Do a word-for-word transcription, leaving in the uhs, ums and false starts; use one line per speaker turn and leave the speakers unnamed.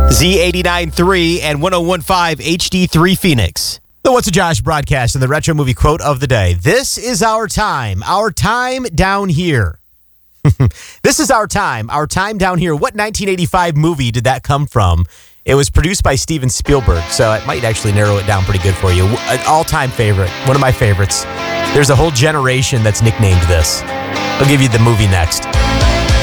Z eighty-nine point three and one oh one point five H D three Phoenix. The What's a Josh broadcast and the retro movie quote of the day. This is our time. Our time down here. This is our time. Our time down here. What nineteen eighty-five movie did that come from? It was produced by Steven Spielberg, so it might actually narrow it down pretty good for you. An all-time favorite. One of my favorites. There's a whole generation that's nicknamed this. I'll give you the movie next.